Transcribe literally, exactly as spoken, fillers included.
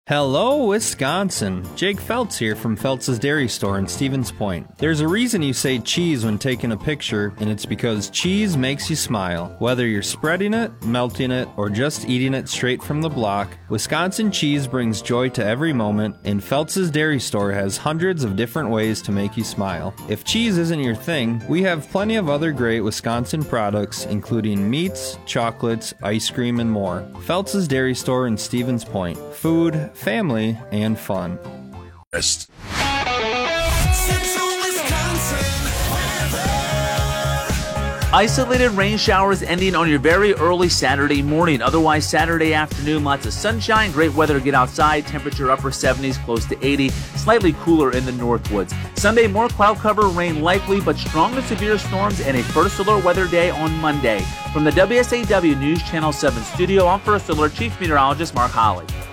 Hello, Wisconsin! Jake Feltz here from Feltz's Dairy Store in Stevens Point. There's a reason you say cheese when taking a picture, and it's because cheese makes you smile. Whether you're spreading it, melting it, or just eating it straight from the block, Wisconsin cheese brings joy to every moment, and Feltz's Dairy Store has hundreds of different ways to make you smile. If cheese isn't your thing, we have plenty of other great Wisconsin products, including meats, chocolates, ice cream, and more. Feltz's Dairy Store in Stevens Point. Food, family, and fun. Best. Isolated rain showers ending on your very early Saturday morning. Otherwise, Saturday afternoon, lots of sunshine, great weather to get outside, temperature upper seventies, close to eighty, slightly cooler in the Northwoods. Sunday, more cloud cover, rain likely, but strong to severe storms and a first alert weather day on Monday. From the W S A W News Channel seven studio, I'm First Alert Chief Meteorologist Mark Holly.